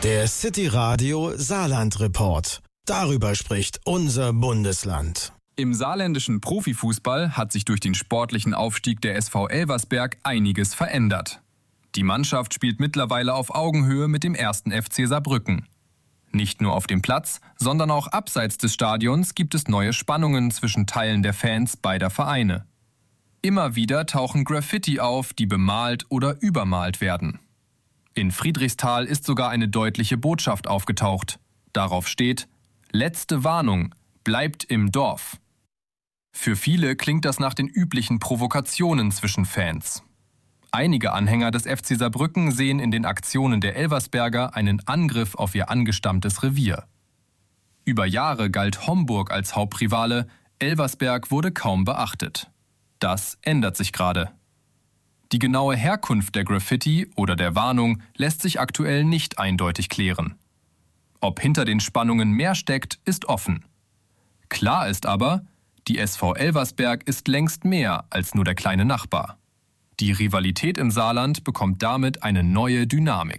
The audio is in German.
Der City Radio Saarland Report. Darüber spricht unser Bundesland. Im saarländischen Profifußball hat sich durch den sportlichen Aufstieg der SV Elversberg einiges verändert. Die Mannschaft spielt mittlerweile auf Augenhöhe mit dem 1. FC Saarbrücken. Nicht nur auf dem Platz, sondern auch abseits des Stadions gibt es neue Spannungen zwischen Teilen der Fans beider Vereine. Immer wieder tauchen Graffiti auf, die bemalt oder übermalt werden. In Friedrichsthal ist sogar eine deutliche Botschaft aufgetaucht. Darauf steht: Letzte Warnung, bleibt im Dorf. Für viele klingt das nach den üblichen Provokationen zwischen Fans. Einige Anhänger des FC Saarbrücken sehen in den Aktionen der Elversberger einen Angriff auf ihr angestammtes Revier. Über Jahre galt Homburg als Hauptrivale, Elversberg wurde kaum beachtet. Das ändert sich gerade. Die genaue Herkunft der Graffiti oder der Warnung lässt sich aktuell nicht eindeutig klären. Ob hinter den Spannungen mehr steckt, ist offen. Klar ist aber, die SV Elversberg ist längst mehr als nur der kleine Nachbar. Die Rivalität im Saarland bekommt damit eine neue Dynamik.